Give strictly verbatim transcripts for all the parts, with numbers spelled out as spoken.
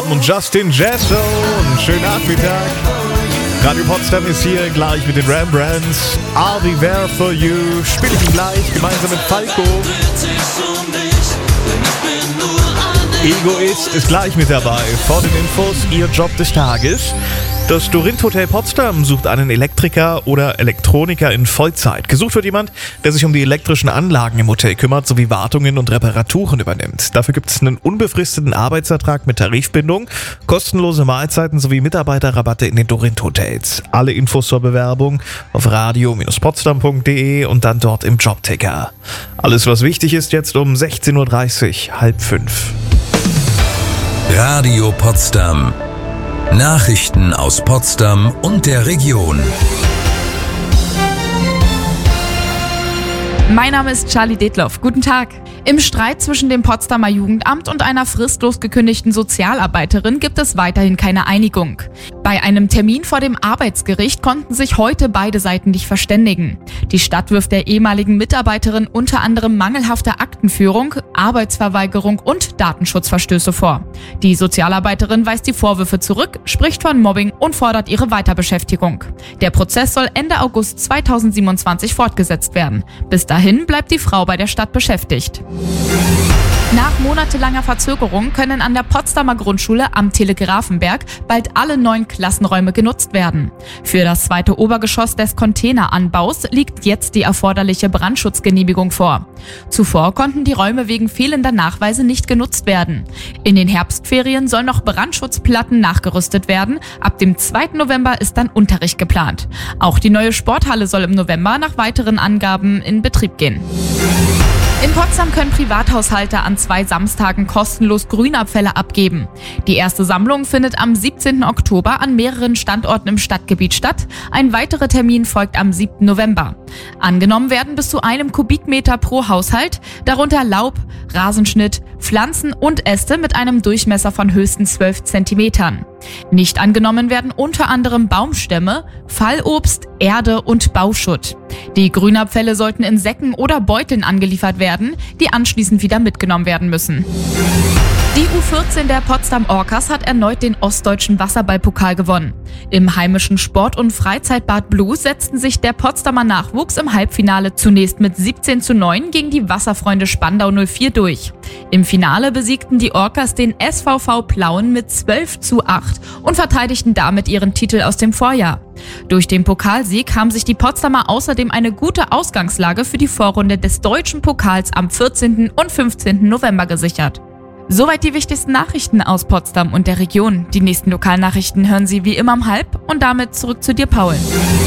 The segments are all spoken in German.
und Justin Jesso. Einen schönen Nachmittag. Radio Potsdam ist hier gleich mit den Rembrandts. I'll be there for you. Spiele ich ihn gleich gemeinsam mit Falco. Egoist ist gleich mit dabei. Vor den Infos Ihr Job des Tages. Das Dorint Hotel Potsdam sucht einen Elektriker oder Elektroniker in Vollzeit. Gesucht wird jemand, der sich um die elektrischen Anlagen im Hotel kümmert, sowie Wartungen und Reparaturen übernimmt. Dafür gibt es einen unbefristeten Arbeitsvertrag mit Tarifbindung, kostenlose Mahlzeiten sowie Mitarbeiterrabatte in den Dorint Hotels. Alle Infos zur Bewerbung auf radio Bindestrich potsdam punkt de und dann dort im Jobticker. Alles, was wichtig ist, jetzt um sechzehn Uhr dreißig, halb fünf. Radio Potsdam. Nachrichten aus Potsdam und der Region. Mein Name ist Charlie Detloff. Guten Tag. Im Streit zwischen dem Potsdamer Jugendamt und einer fristlos gekündigten Sozialarbeiterin gibt es weiterhin keine Einigung. Bei einem Termin vor dem Arbeitsgericht konnten sich heute beide Seiten nicht verständigen. Die Stadt wirft der ehemaligen Mitarbeiterin unter anderem mangelhafte Aktenführung, Arbeitsverweigerung und Datenschutzverstöße vor. Die Sozialarbeiterin weist die Vorwürfe zurück, spricht von Mobbing und fordert ihre Weiterbeschäftigung. Der Prozess soll Ende August zweitausendsiebenundzwanzig fortgesetzt werden. Bis dahin bleibt die Frau bei der Stadt beschäftigt. Nach monatelanger Verzögerung können an der Potsdamer Grundschule am Telegrafenberg bald alle neun Klassenräume genutzt werden. Für das zweite Obergeschoss des Containeranbaus liegt jetzt die erforderliche Brandschutzgenehmigung vor. Zuvor konnten die Räume wegen fehlender Nachweise nicht genutzt werden. In den Herbstferien sollen noch Brandschutzplatten nachgerüstet werden. Ab dem zweiten November ist dann Unterricht geplant. Auch die neue Sporthalle soll im November nach weiteren Angaben in Betrieb gehen. In Potsdam können Privathaushalte an zwei Samstagen kostenlos Grünabfälle abgeben. Die erste Sammlung findet am siebzehnten Oktober an mehreren Standorten im Stadtgebiet statt. Ein weiterer Termin folgt am siebten November. Angenommen werden bis zu einem Kubikmeter pro Haushalt, darunter Laub, Rasenschnitt, Pflanzen und Äste mit einem Durchmesser von höchstens zwölf Zentimetern. Nicht angenommen werden unter anderem Baumstämme, Fallobst, Erde und Bauschutt. Die Grünabfälle sollten in Säcken oder Beuteln angeliefert werden, die anschließend wieder mitgenommen werden müssen. Die U vierzehn der Potsdam Orcas hat erneut den ostdeutschen Wasserballpokal gewonnen. Im heimischen Sport- und Freizeitbad Blue setzten sich der Potsdamer Nachwuchs im Halbfinale zunächst mit siebzehn zu neun gegen die Wasserfreunde Spandau null vier durch. Im Finale besiegten die Orcas den S V V Plauen mit zwölf zu acht und verteidigten damit ihren Titel aus dem Vorjahr. Durch den Pokalsieg haben sich die Potsdamer außerdem eine gute Ausgangslage für die Vorrunde des Deutschen Pokals am vierzehnten und fünfzehnten November gesichert. Soweit die wichtigsten Nachrichten aus Potsdam und der Region. Die nächsten Lokalnachrichten hören Sie wie immer um halb und damit zurück zu dir, Paul.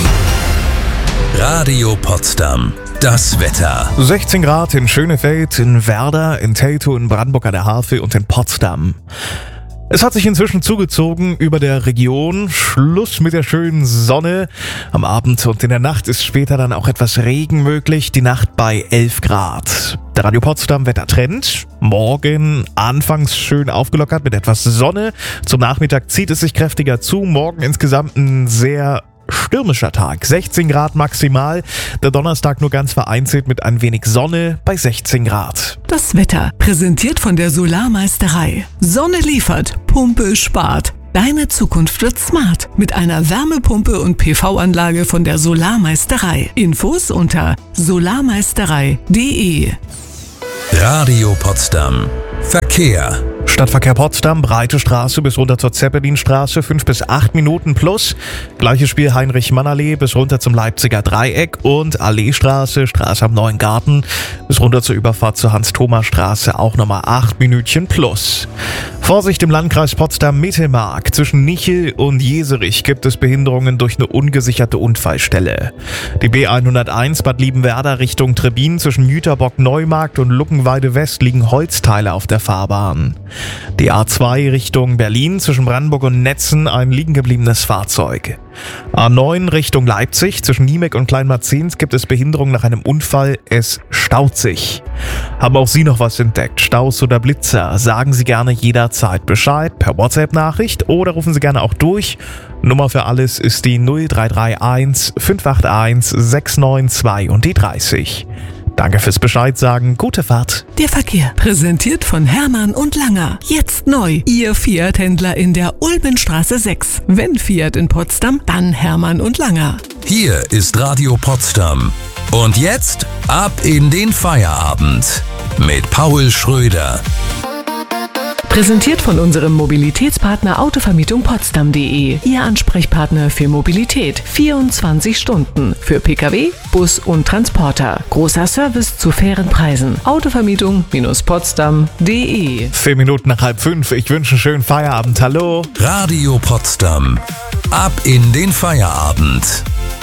Radio Potsdam. Das Wetter. sechzehn Grad in Schönefeld, in Werder, in Teltow, in Brandenburg an der Havel und in Potsdam. Es hat sich inzwischen zugezogen über der Region. Schluss mit der schönen Sonne. Am Abend und in der Nacht ist später dann auch etwas Regen möglich. Die Nacht bei elf Grad. Der Radio Potsdam Wettertrend. Morgen anfangs schön aufgelockert mit etwas Sonne. Zum Nachmittag zieht es sich kräftiger zu. Morgen insgesamt ein sehr stürmischer Tag. sechzehn Grad maximal. Der Donnerstag nur ganz vereinzelt mit ein wenig Sonne bei sechzehn Grad. Das Wetter präsentiert von der Solarmeisterei. Sonne liefert, Pumpe spart. Deine Zukunft wird smart mit einer Wärmepumpe und P V-Anlage von der Solarmeisterei. Infos unter solarmeisterei punkt de. Radio Potsdam. Verkehr. Stadtverkehr Potsdam, Breite Straße bis runter zur Zeppelinstraße, fünf bis acht Minuten plus. Gleiches Spiel Heinrich-Mann-Allee bis runter zum Leipziger Dreieck und Alleestraße, Straße am Neuen Garten bis runter zur Überfahrt zur Hans-Thoma-Straße auch nochmal acht Minütchen plus. Vorsicht im Landkreis Potsdam-Mittelmark. Zwischen Nichel und Jeserich gibt es Behinderungen durch eine ungesicherte Unfallstelle. Die B hunderteins Bad Liebenwerda Richtung Trebin zwischen Jüterbock-Neumarkt und Luckenweide-West liegen Holzteile auf der Fahrbahn. Die A zwei Richtung Berlin zwischen Brandenburg und Netzen ein liegen gebliebenes Fahrzeug. A neun Richtung Leipzig zwischen Niemek und Kleinmarzens gibt es Behinderung nach einem Unfall. Es staut sich. Haben auch Sie noch was entdeckt? Staus oder Blitzer? Sagen Sie gerne jederzeit Bescheid per WhatsApp-Nachricht oder rufen Sie gerne auch durch. Nummer für alles ist die null drei drei eins fünf acht eins sechs neun zwei und die dreißig. Danke fürs Bescheid sagen. Gute Fahrt. Der Verkehr, präsentiert von Hermann und Langer. Jetzt neu, Ihr Fiat-Händler in der Ulmenstraße sechs. Wenn Fiat in Potsdam, dann Hermann und Langer. Hier ist Radio Potsdam. Und jetzt ab in den Feierabend mit Paul Schröder. Präsentiert von unserem Mobilitätspartner Autovermietung Potsdam punkt de. Ihr Ansprechpartner für Mobilität. vierundzwanzig Stunden. Für Pkw, Bus und Transporter. Großer Service zu fairen Preisen. Autovermietung Potsdam punkt de. Vier Minuten nach halb fünf. Ich wünsche einen schönen Feierabend. Hallo. Radio Potsdam. Ab in den Feierabend.